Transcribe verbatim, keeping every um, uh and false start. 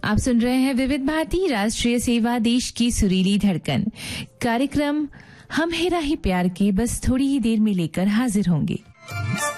आप सुन रहे हैं विविध भारती राष्ट्रीय सेवा, देश की सुरीली धड़कन। कार्यक्रम हम हेरा ही प्यार के बस थोड़ी ही देर में लेकर हाजिर होंगे।